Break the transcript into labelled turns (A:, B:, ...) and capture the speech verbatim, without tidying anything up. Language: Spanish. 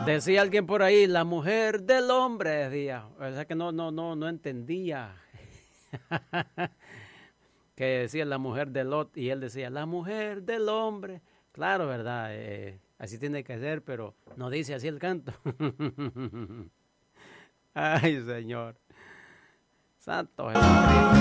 A: Decía alguien por ahí, la mujer del hombre, decía. O sea que no, no, no, no entendía. Que decía la mujer de Lot y él decía, la mujer del hombre. Claro, ¿verdad? Eh, así tiene que ser, pero no dice así el canto. Ay, Señor. Santo Jesucristo.